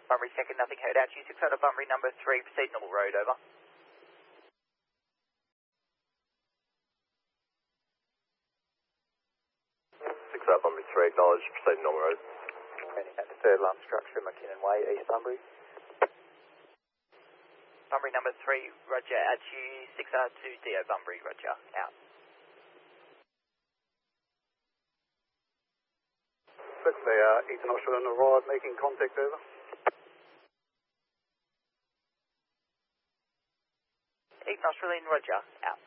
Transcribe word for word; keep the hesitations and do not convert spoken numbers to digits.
Bunbury second, nothing heard out to you. six out of Bunbury number three, proceed normal road, over. six out Bunbury three, acknowledge, proceed normal road. Training at the third alarm structure, McKinnon Way, East Bunbury. Bunbury number three, roger, at you. six R two, D O Bunbury, roger, out. That's the uh, Ethan Australian arrived, making contact, over. Ethan Australian, roger, out.